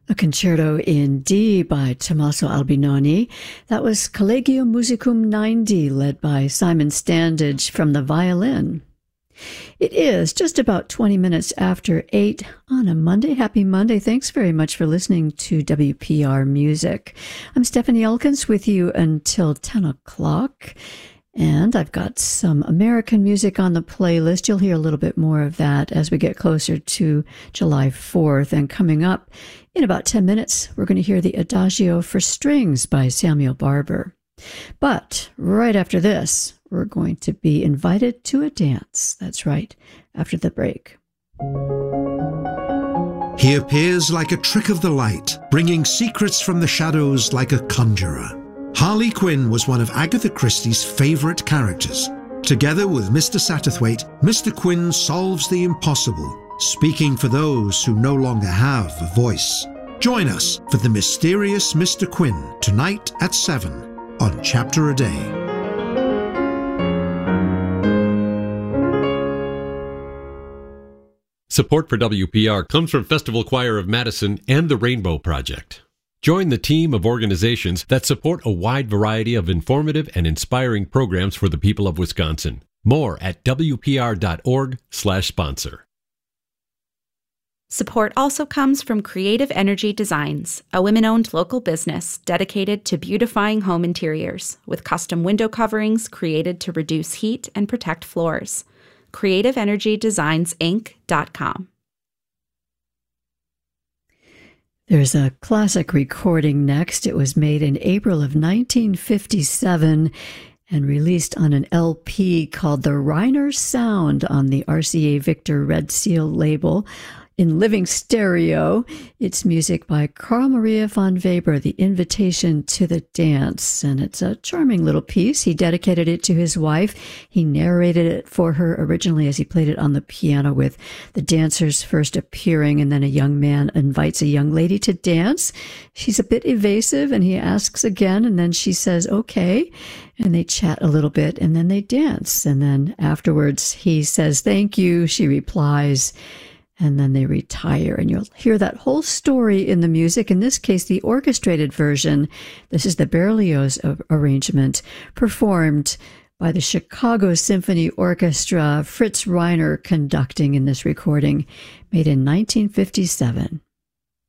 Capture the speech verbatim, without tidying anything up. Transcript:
A concerto in D by Tommaso Albinoni. That was Collegium Musicum nine D, led by Simon Standage from the violin. It is just about twenty minutes after eight on a Monday. Happy Monday. Thanks very much for listening to W P R Music. I'm Stephanie Elkins with you until ten o'clock. And I've got some American music on the playlist. You'll hear a little bit more of that as we get closer to July fourth. And coming up in about ten minutes, we're going to hear the Adagio for Strings by Samuel Barber. But right after this, we're going to be invited to a dance. That's right, after the break. He appears like a trick of the light, bringing secrets from the shadows like a conjurer. Harley Quinn was one of Agatha Christie's favourite characters. Together with Mister Satterthwaite, Mister Quinn solves the impossible, speaking for those who no longer have a voice. Join us for The Mysterious Mister Quinn tonight at seven on Chapter a Day. Support for W P R comes from Festival Choir of Madison and the Rainbow Project. Join the team of organizations that support a wide variety of informative and inspiring programs for the people of Wisconsin. More at W P R dot org slash sponsor. Support also comes from Creative Energy Designs, a women-owned local business dedicated to beautifying home interiors with custom window coverings created to reduce heat and protect floors. creative energy designs inc dot com. There's a classic recording next. It was made in April of nineteen fifty-seven and released on an L P called The Reiner Sound on the R C A Victor Red Seal label. In living stereo, it's music by Carl Maria von Weber, The Invitation to the Dance. And it's a charming little piece. He dedicated it to his wife. He narrated it for her originally as he played it on the piano, with the dancers first appearing, and then a young man invites a young lady to dance. She's a bit evasive, and he asks again, and then she says, okay. And they chat a little bit, and then they dance. And then afterwards, he says, thank you. She replies, and then they retire. And you'll hear that whole story in the music, in this case, the orchestrated version. This is the Berlioz arrangement, performed by the Chicago Symphony Orchestra, Fritz Reiner conducting in this recording, made in nineteen fifty-seven.